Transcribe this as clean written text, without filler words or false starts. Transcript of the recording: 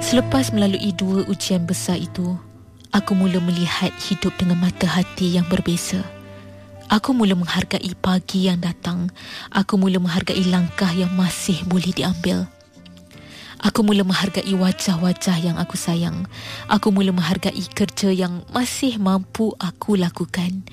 Selepas melalui 2 ujian besar itu, aku mula melihat hidup dengan mata hati yang berbeza. Aku mula menghargai pagi yang datang. Aku mula menghargai langkah yang masih boleh diambil. Aku mula menghargai wajah-wajah yang aku sayang. Aku mula menghargai kerja yang masih mampu aku lakukan.